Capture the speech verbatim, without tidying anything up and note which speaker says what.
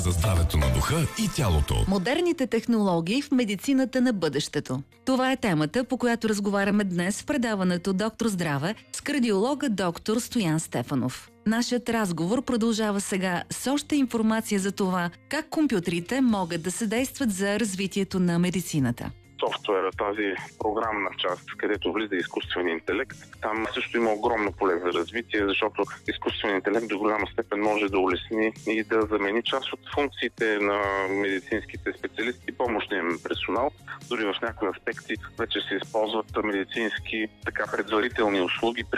Speaker 1: За здравето на духа и тялото.
Speaker 2: Модерните технологии в медицината на бъдещето. Това е темата, по която разговаряме днес в предаването Доктор Здраве с кардиолога доктор Стоян Стефанов. Нашият разговор продължава сега с още информация за това как компютрите могат да съдействат за развитието на медицината.
Speaker 3: Софтуера, тази програмна част, където влиза изкуствен интелект, там също има огромно поле за развитие, защото изкуствен интелект до голяма степен може да улесни и да замени част от функциите на медицинските специалисти и помощния персонал. Дори в някои аспекти вече се използват медицински така предварителни услуги при